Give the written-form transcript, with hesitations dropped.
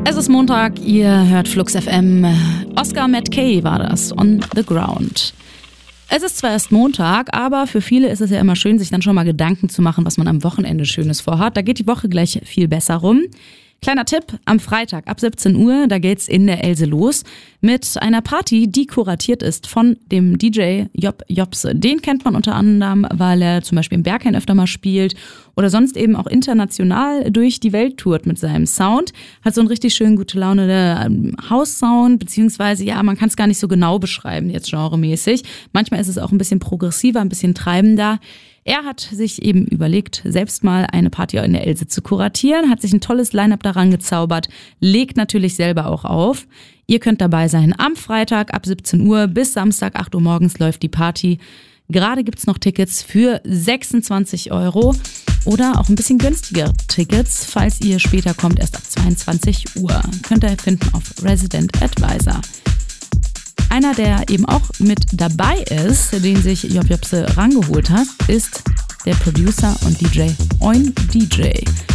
Es ist Montag, ihr hört Flux FM. Oscar Matt Kay war das, On the Ground. Es ist zwar erst Montag, aber für viele ist es ja immer schön, sich dann schon mal Gedanken zu machen, was man am Wochenende Schönes vorhat. Da geht die Woche gleich viel besser rum. Kleiner Tipp, am Freitag ab 17 Uhr, da geht's in der Else los mit einer Party, die kuratiert ist von dem DJ Job Jobse. Den kennt man unter anderem, weil er zum Beispiel im Berghain öfter mal spielt oder sonst eben auch international durch die Welt tourt mit seinem Sound. Hat so einen richtig schön gute Laune House-Sound, beziehungsweise, ja, man kann es gar nicht so genau beschreiben jetzt genremäßig. Manchmal ist es auch ein bisschen progressiver, ein bisschen treibender. Er hat sich eben überlegt, selbst mal eine Party in der Else zu kuratieren, hat sich ein tolles Line-Up daran gezaubert, legt natürlich selber auch auf. Ihr könnt dabei sein am Freitag ab 17 Uhr bis Samstag 8 Uhr morgens läuft die Party. Gerade gibt's noch Tickets für 26 € oder auch ein bisschen günstigere Tickets, falls ihr später kommt, erst ab 22 Uhr. Könnt ihr finden auf Resident Advisor. Einer, der eben auch mit dabei ist, den sich Job Jobse rangeholt hat, ist der Producer und DJ Oin DJ.